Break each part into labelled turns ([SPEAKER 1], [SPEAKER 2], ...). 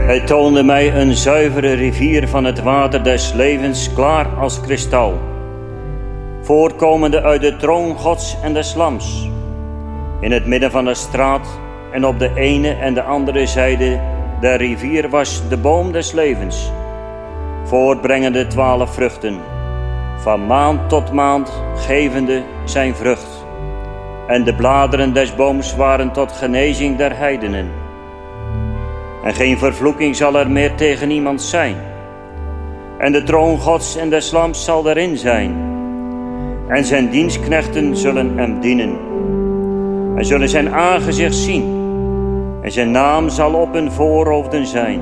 [SPEAKER 1] Hij toonde mij een zuivere rivier van het water des levens, klaar als kristal, voortkomende uit de troon Gods en des Lams. In het midden van de straat en op de ene en de andere zijde der rivier was de boom des levens, voortbrengende 12 vruchten, van maand tot maand gevende zijn vrucht. En de bladeren des booms waren tot genezing der heidenen. En geen vervloeking zal er meer tegen iemand zijn. En de troon Gods en des Lams zal erin zijn. En zijn dienstknechten zullen hem dienen. En zullen zijn aangezicht zien. En zijn naam zal op hun voorhoofden zijn.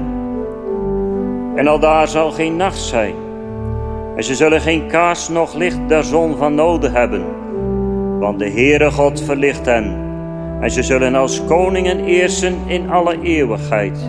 [SPEAKER 1] En aldaar zal geen nacht zijn. En ze zullen geen kaars noch licht der zon van noden hebben. Want de Heere God verlicht hen. En ze zullen als koningen eersen in alle eeuwigheid.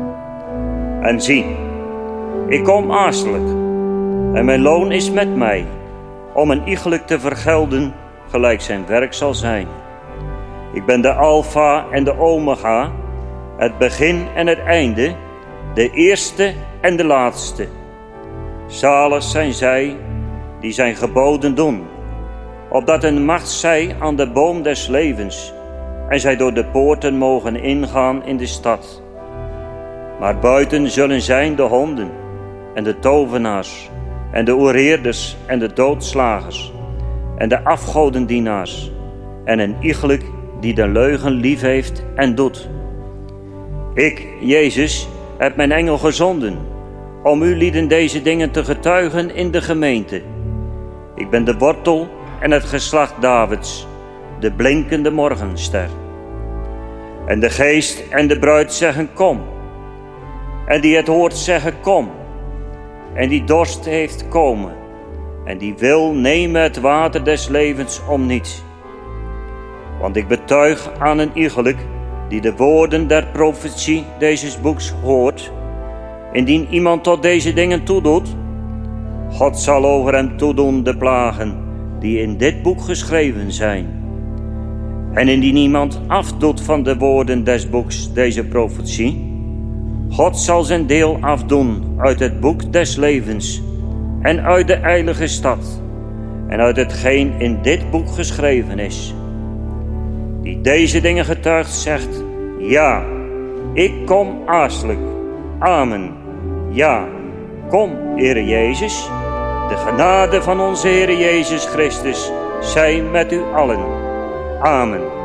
[SPEAKER 1] En zie, ik kom haastelijk, en mijn loon is met mij, om een iegelijk te vergelden, gelijk zijn werk zal zijn. Ik ben de Alpha en de Omega, het begin en het einde, de eerste en de laatste. Zalig zijn zij die zijn geboden doen, opdat een macht zij aan de boom des levens, en zij door de poorten mogen ingaan in de stad. Maar buiten zullen zijn de honden en de tovenaars en de oereerders en de doodslagers en de afgodendienaars en een iegelijk die de leugen lief heeft en doet. Ik, Jezus, heb mijn engel gezonden om u lieden deze dingen te getuigen in de gemeente. Ik ben de wortel en het geslacht Davids, de blinkende morgenster. En de geest en de bruid zeggen kom. En die het hoort zeggen kom. En die dorst heeft komen. En die wil nemen het water des levens om niets. Want ik betuig aan een iegelijk die de woorden der profetie deze boeks hoort. Indien iemand tot deze dingen toedoet, God zal over hem toedoen de plagen die in dit boek geschreven zijn. En indien iemand afdoet van de woorden des boeks deze profetie, God zal zijn deel afdoen uit het boek des levens en uit de heilige stad en uit hetgeen in dit boek geschreven is. Die deze dingen getuigt zegt, ja, ik kom haastelijk. Amen. Ja, kom, Heere Jezus. De genade van onze Heere Jezus Christus zij met u allen. Amen.